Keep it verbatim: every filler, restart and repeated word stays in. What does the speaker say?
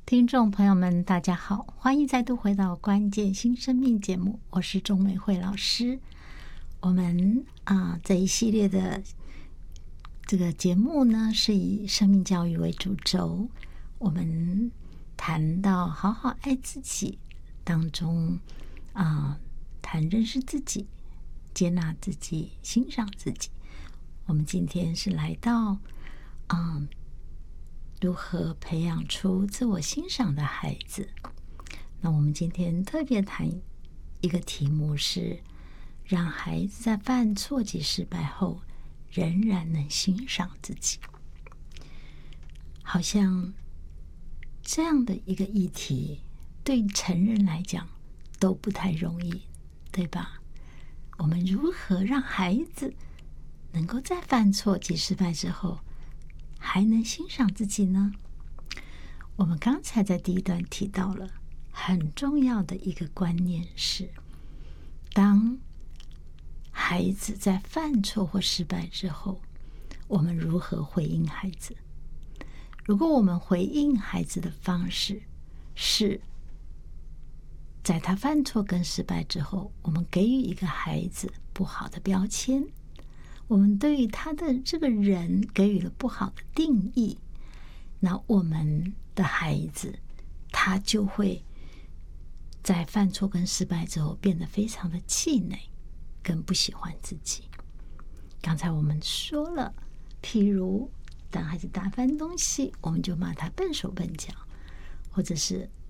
听众朋友们，大家好，欢迎再度回到关键新生命节目，我是钟美惠老师。我们啊、呃、这一系列的这个节目呢，是以生命教育为主轴，我们谈到好好爱自己当中啊、呃，谈认识自己、接纳自己、欣赏自己。我们今天是来到嗯。如何培养出自我欣赏的孩子？那我们今天特别谈一个题目是，让孩子在犯错及失败后，仍然能欣赏自己。好像这样的一个议题，对成人来讲都不太容易，对吧？我们如何让孩子能够在犯错及失败之后，还能欣赏自己呢？我们刚才在第一段提到了很重要的一个观念是，当孩子在犯错或失败之后，我们如何回应孩子？如果我们回应孩子的方式是在他犯错跟失败之后，我们给予一个孩子不好的标签，我们对于他的这个人给予了不好的定义，那我们的孩子他就会在犯错跟失败之后变得非常的气馁，更不喜欢自己。刚才我们说了，譬如当孩子打翻东西，我们就骂他笨手笨脚，或者是